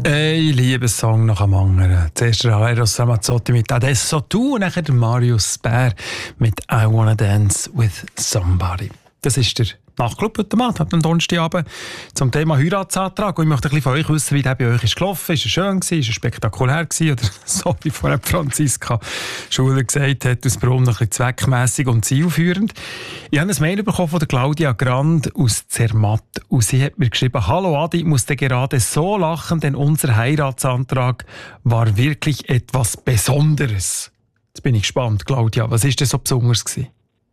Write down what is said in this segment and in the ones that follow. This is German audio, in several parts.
Ich liebe Song nach dem anderen. Zuerst Eros Ramazzotti mit «Adesso tu» und dann der Marius Bär mit «I Wanna Dance with Somebody». Das ist der Nachtclub heute Abend, am Donnerstagabend, zum Thema Heiratsantrag. Und ich möchte ein bisschen von euch wissen, wie der bei euch ist gelaufen. Ist er schön gewesen? Ist er spektakulär gewesen? Oder so wie vorhin Franziska Schuler gesagt hat, aus Brum noch ein bisschen zweckmässig und zielführend. Ich habe ein Mail bekommen von der Claudia Grand aus Zermatt. Und sie hat mir geschrieben: «Hallo Adi, ich musste gerade so lachen, denn unser Heiratsantrag war wirklich etwas Besonderes.» Jetzt bin ich gespannt, Claudia. Was war denn so besonders gewesen?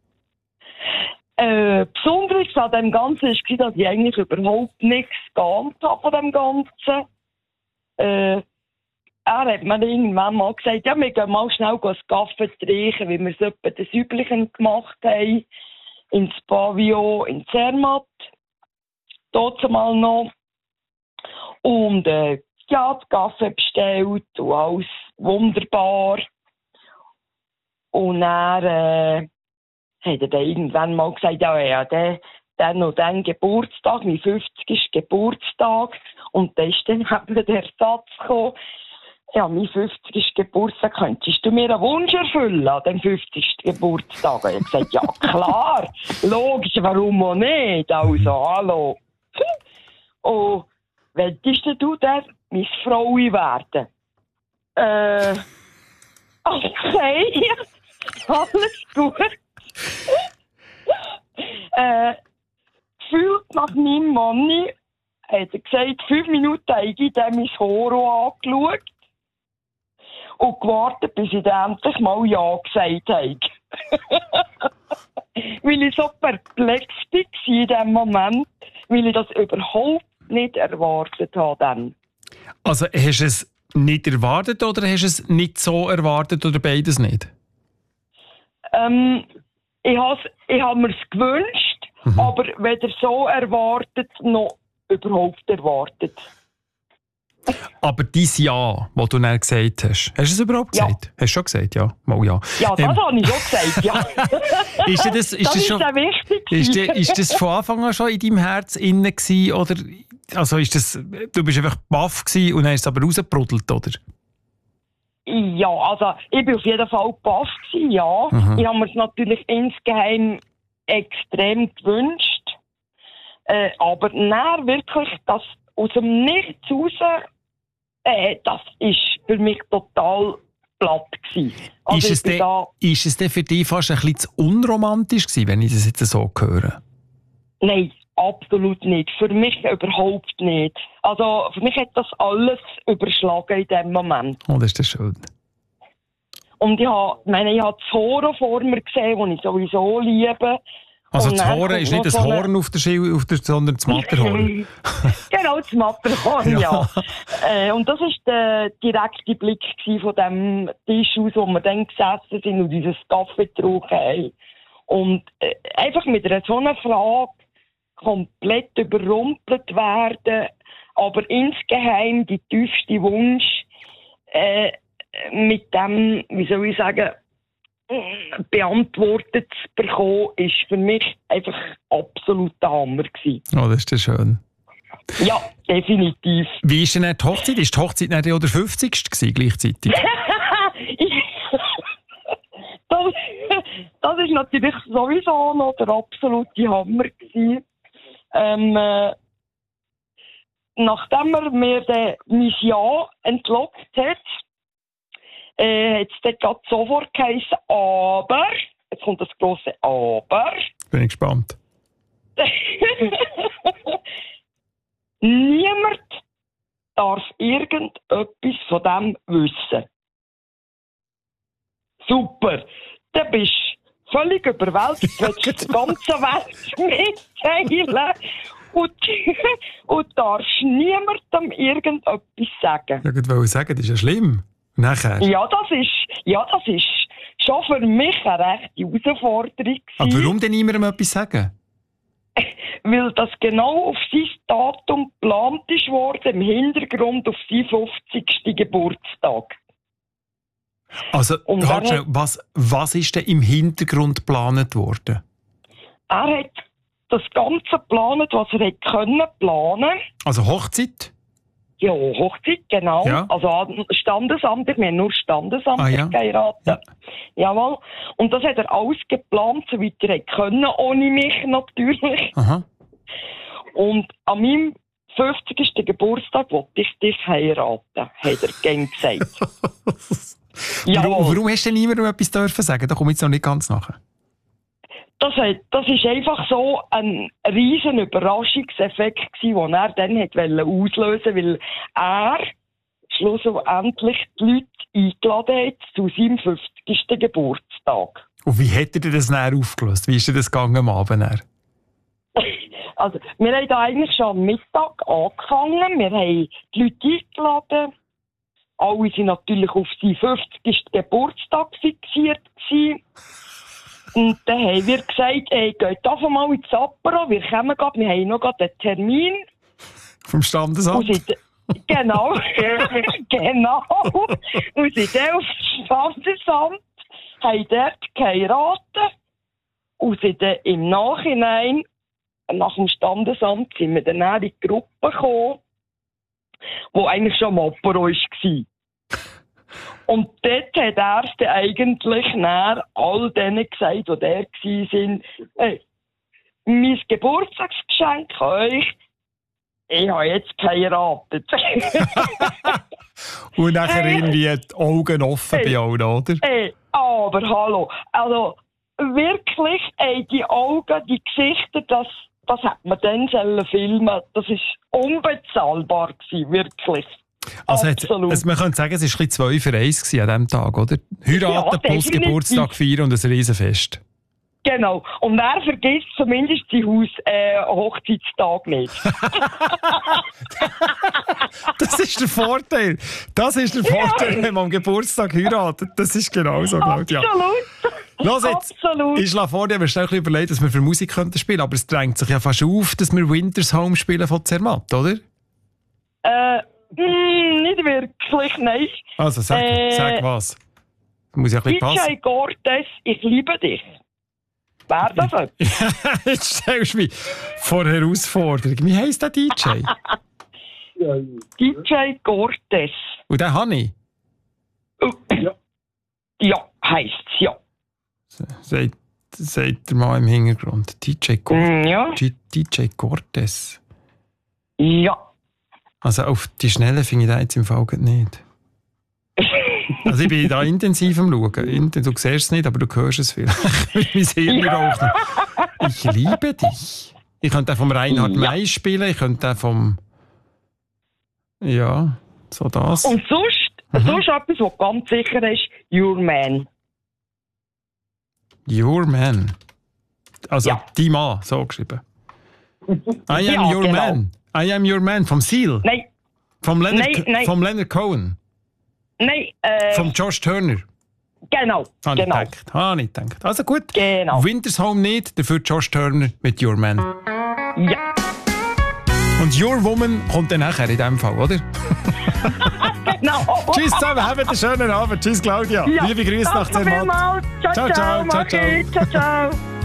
Besonderes an dem Ganzen war, dass ich eigentlich überhaupt nichts geahnt habe von dem Ganzen. Er hat mir irgendwann mal gesagt, ja, wir gehen mal schnell einen Kaffee trinken, wie wir es etwa das Übliche gemacht haben. Ins Pavillon in Zermatt. Dort mal noch. Und ja, den Kaffee bestellt und alles wunderbar. Und dann hat er dann irgendwann mal gesagt, ja, dann noch den Geburtstag, mein 50. Geburtstag. Und dann ist dann eben der Satz gekommen, ja, mein 50. Geburtstag, könntest du mir einen Wunsch erfüllen an dem 50. Geburtstag? Und ich habe gesagt, ja klar, logisch, warum auch nicht? Also, hallo. Und willst du dann meine Frau werden? Okay, alles gut. Gefühlt nach meinem Mann hat er gesagt, 5 Minuten habe ich dann mein Horror angeschaut und gewartet, bis ich dann endlich mal Ja gesagt habe. Weil ich so perplex war in diesem Moment, weil ich das überhaupt nicht erwartet habe. Dann. Also hast du es nicht erwartet oder hast du es nicht so erwartet oder beides nicht? Ich habe mir es gewünscht, aber weder so erwartet noch überhaupt erwartet. Aber dein Ja, das du dann gesagt hast, hast du es überhaupt gesagt? Ja. Hast du schon gesagt? Ja, mal ja. Ja, das habe ich schon gesagt, ja. Ist das schon wichtig. Ist das von Anfang an schon in deinem Herz innen gewesen, oder also du bist einfach baff gewesen und dann ist es aber rausgebrudelt, oder? Ja, also ich bin auf jeden Fall baff gewesen, ja. Ich habe mir es natürlich insgeheim extrem gewünscht. Aber nein, wirklich, das aus dem Nichts raus, das ist für mich total platt gewesen. Also ist es denn für dich fast ein bisschen zu unromantisch gewesen, wenn ich das jetzt so höre? Nein, absolut nicht. Für mich überhaupt nicht. Also für mich hat das alles überschlagen in dem Moment. Oh, das ist das schön. Und ich habe das Horn vor mir gesehen, das ich sowieso liebe. Also das Horn ist nicht das Horn sondern das Matterhorn. Genau, das Matterhorn, ja. Und das war der direkte Blick von dem Tisch aus, wo wir dann gesessen sind und dieses Kaffee getrunken haben. Und einfach mit so einer Frage komplett überrumpelt werden, aber insgeheim die tiefste Wunsch mit dem, wie soll ich sagen, beantwortet zu bekommen, ist für mich einfach absolut der Hammer gewesen. Oh, das ist ja schön. Ja, definitiv. Wie ist denn die Hochzeit? Ist die Hochzeit nicht der 50. gewesen, gleichzeitig? Das ist natürlich sowieso noch der absolute Hammer gewesen. Nachdem er mir mein Ja entlockt hat, hat es dann gerade sofort geheißen, aber, jetzt kommt das grosse Aber. Bin ich gespannt. Niemand darf irgendetwas von dem wissen. Super. Dann bist du völlig überwältigt, willst der ganzen Welt mitteilen und darfst niemandem irgendetwas sagen. Ja, ich wollte sagen, das ist ja schlimm. Nachher. Ja, das ist schon für mich eine rechte Herausforderung. Aber warum denn niemandem etwas sagen? Weil das genau auf sein Datum geplant ist worden, im Hintergrund auf seinen 50. Geburtstag. Also, was ist denn im Hintergrund geplant worden? Er hat das Ganze geplant, was er hätte können planen. Also Hochzeit? Ja, Hochzeit, genau. Ja. Also Standesamt, wir haben nur Standesamt geheiratet. Ja. Jawohl. Und das hat er alles geplant, soweit er können, ohne mich natürlich. Aha. Und an meinem 50. Geburtstag wollte ich dich heiraten, hat er gern gesagt. Warum hast du denn niemandem etwas dürfen sagen? Da komme ich jetzt noch nicht ganz nachher. Das ist einfach so ein riesen Überraschungseffekt gewesen, den er dann auslösen wollte, weil er schlussendlich die Leute eingeladen hat zu seinem 50. Geburtstag. Und wie hat er das dann aufgelöst? Wie ist das gegangen am Abend? Also, wir haben da eigentlich schon am Mittag angefangen. Wir haben die Leute eingeladen. Alle waren natürlich auf seinen 50. Geburtstag fixiert gewesen. Und dann haben wir gesagt, geht einfach mal ins Apero, wir kommen gerade, wir haben noch gerade einen Termin. Vom Standesamt? Genau, genau. Und sind dann auf das Standesamt, haben dort geheiratet und sind dann im Nachhinein, nach dem Standesamt, sind wir dann in die Gruppe gekommen, wo eigentlich schon am Apero war. Und dort hat er dann eigentlich all denen gesagt, die da waren, hey, mein Geburtstagsgeschenk an euch, ich habe jetzt geheiratet. Und nachher irgendwie die Augen offen bei allen, oder? Aber hallo, also wirklich, die Augen, die Gesichter, das hat man dann filmen. Das war unbezahlbar gewesen, wirklich. Also man könnte sagen, es war ein bisschen 2 für 1 an diesem Tag, oder? Heiraten plus definitiv. Geburtstag feiern und ein Riesenfest. Genau. Und er vergisst zumindest seinen Hochzeitstag nicht. Das ist der Vorteil. Das ist der Vorteil, wenn man am Geburtstag heiratet. Das ist genau so, Claudia. Absolut. Los jetzt, Absolut. ich schlage vor, ich habe schnell überlegt, was wir für Musik spielen könnten. Aber es drängt sich ja fast auf, dass wir Winter's Home spielen von Zermatt, oder? Nicht wirklich, nein. Also sag was. Muss ja ein bisschen passen. DJ Cortez, ich liebe dich. Wer das etwas? Jetzt stellst du mich vor Herausforderung. Wie heisst der DJ? DJ Cortez. Und den habe ich? Ja, heisst's, ja. Sagt der Mann im Hintergrund. DJ Cortez. Ja. DJ Cortez. Ja. Also auf die Schnelle finde ich den jetzt im Fall nicht. Also ich bin da intensiv am Schauen. Du siehst es nicht, aber du hörst es vielleicht. Mein Hirn raucht. Ich liebe dich. Ich könnte den vom Reinhard May spielen, ich könnte den vom... Ja, so das. Und sonst etwas, was ganz sicher ist, Your Man. Your Man. Also die Mann, so geschrieben. I am your man. I am your man vom Seal. Nein. Vom Leonard Cohen. Nein. Vom Josh Turner. Genau. Habe ich gedacht. Also gut. Genau. Winters Home nicht, dafür Josh Turner mit Your Man. Ja. Und Your Woman kommt dann nachher in diesem Fall, oder? Genau. Tschüss zusammen, habt einen schönen Abend. Tschüss Claudia. Ja, liebe Grüße nach Zermatt. Ciao, ciao. Ciao, ciao.